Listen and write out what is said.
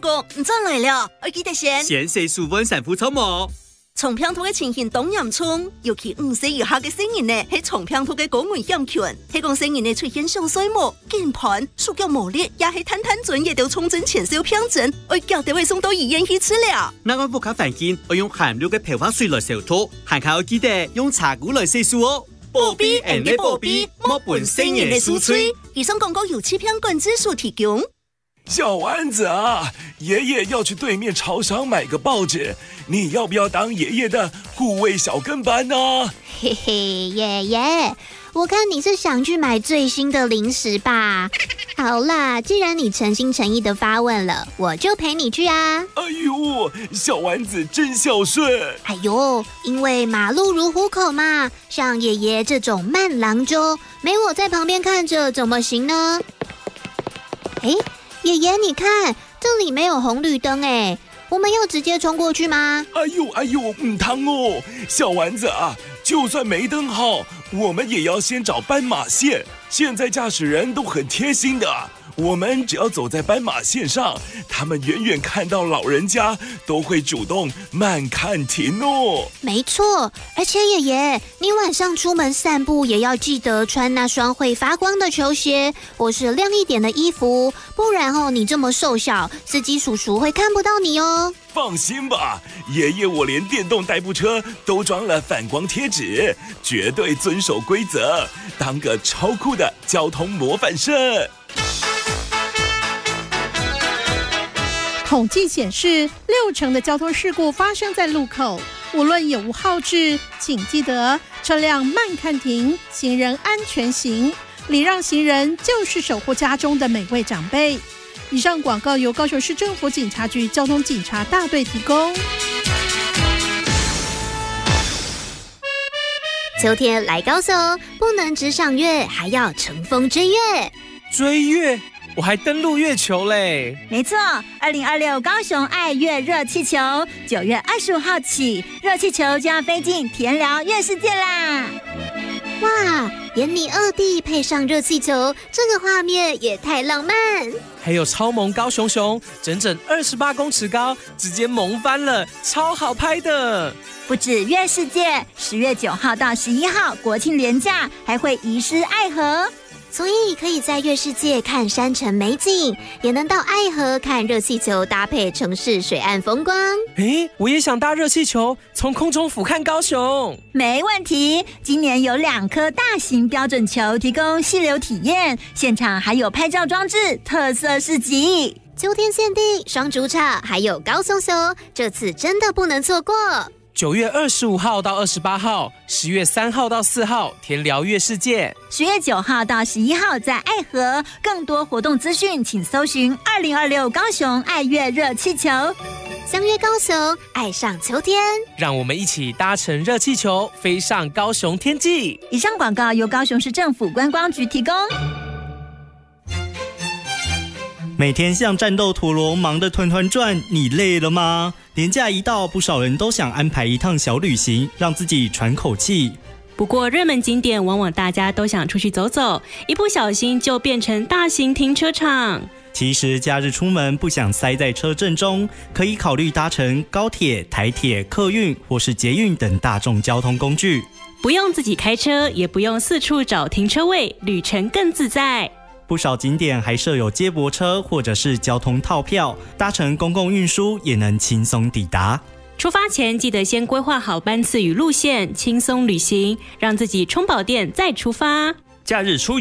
哥，你再来了，我记得先食素温sản婦草模。 松平土嘅情形當嚴重，尤其5歲以下嘅成人呢，係松平土嘅高危險群。係講成人呢出現小水膜、鍵盤、手腳無力，也係攤準也都重症前兆病症，我腳就會送到醫院去治療。 那我不卡環境，我用含氯嘅漂髮水來消毒，還靠我記得用茶壺來洗漱哦。 保庇人嘅保庇，莫本成人嘅酥脆。以上廣告由欺騙管制署提供。 小丸子啊，爺爺要去對面超商買個報紙，你要不要當爺爺的護衛小跟班呢？ 嘿嘿，爺爺，我看你是想去買最新的零食吧。好啦，既然你誠心誠意的發問了，我就陪你去啊。 哎呦，小丸子真孝順。 哎呦，因為馬路如虎口嘛，像爺爺這種慢郎中，沒我在旁邊看着怎麼行呢？誒，爺爺，你看，這裡沒有紅綠燈哎，我們要直接衝過去嗎？ 哎呦，唔通哦，小丸子啊，就算沒燈號，我們也要先找斑馬線。現在駕駛人都很貼心的，我們只要走在斑馬線上，他們遠遠看到老人家都會主動慢看停哦。 沒錯，而且爺爺，你晚上出門散步也要記得穿那雙會發光的球鞋，或是亮一點的衣服，不然你這麼瘦小，司機叔叔會看不到你哦。 放心吧，爺爺我連電動代步車都裝了反光貼紙，絕對遵守規則，當個超酷的交通模範生。 統計顯示，60%的交通事故發生在路口。無論有無號誌，請記得車輛慢看停，行人安全行。禮讓行人就是守護家中的每位長輩。以上廣告由高雄市政府警察局交通警察大隊提供。 秋天來高雄，不能只賞月，還要乘風追月。 追月？我還登陸月球嘞！ 沒錯，2026高雄愛月熱氣球，9月25號起，熱氣球就要飛進田寮月世界啦！ 哇，眼裡2D配上熱氣球，這個畫面也太浪漫！ 還有超萌高雄熊，整整28公尺高，直接萌翻了，超好拍的！ 不止月世界，10月9號到11號國慶連假還會移師愛河。 所以可以在月世界看山城美景，也能到愛河看熱氣球搭配城市水岸風光。 我也想搭熱氣球，從空中俯瞰高雄。 沒問題，今年有2顆大型標準球提供溪流體驗，現場還有拍照裝置、特色市集。 秋天限定雙主場，還有高雄熊，這次真的不能錯過。 9月25號到28號，10月3號到4號，田寮月世界 ；10月9號到11號在愛河。更多活動資訊，請搜尋2026高雄愛月熱氣球。 相約高雄，愛上秋天。 讓我們一起搭乘熱氣球，飛上高雄天際。 以上廣告由高雄市政府觀光局提供。 每天像戰鬥陀螺忙得團團轉，你累了嗎？連假一到，不少人都想安排一趟小旅行，讓自己喘口氣。 不過熱門景點往往大家都想出去走走，一不小心就變成大型停車場。 其實假日出門不想塞在車陣中，可以考慮搭乘高鐵、台鐵、客運或是捷運等大眾交通工具。 不用自己開車，也不用四處找停車位，旅程更自在。 不少景點還設有接駁車或者是交通套票，搭乘公共運輸也能輕鬆抵達。 出發前記得先規劃好班次與路線，輕鬆旅行，讓自己充飽電再出發。 假日出